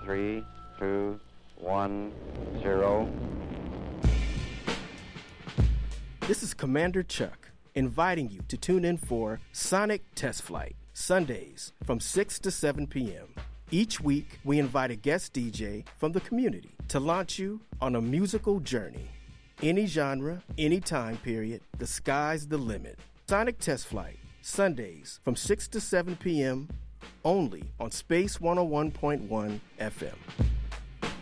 3, 2, 1, 0. This is Commander Chuck inviting you to tune in for Sonic Test Flight, Sundays from 6 to 7 p.m. Each week, we invite a guest DJ from the community to launch you on a musical journey. Any genre, any time period, the sky's the limit. Sonic Test Flight, Sundays from 6 to 7 p.m., only on Space 101.1 FM.